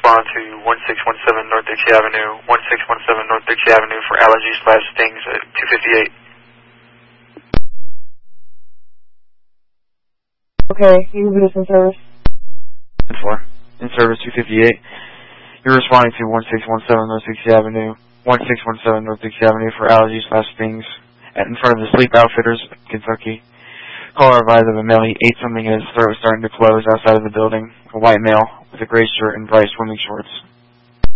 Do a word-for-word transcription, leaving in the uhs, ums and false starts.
respond to one six one seven North Dixie Avenue, one six one seven North Dixie Avenue for allergies slash stings at two fifty-eight. Okay, you can put us in service. four. In service two fifty-eight. You're responding to one six one seven North Dixie Avenue, one six one seven North Dixie Avenue for allergies slash stings at in front of the Sleep Outfitters, Kentucky. Caller advised of a male. He ate something and his throat was starting to close outside of the building. A white male with a gray shirt and bright swimming shorts.